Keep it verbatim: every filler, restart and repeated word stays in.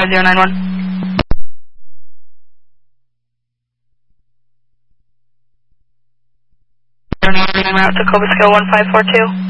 five zero nine one. Route Tacoma Scale one five four two.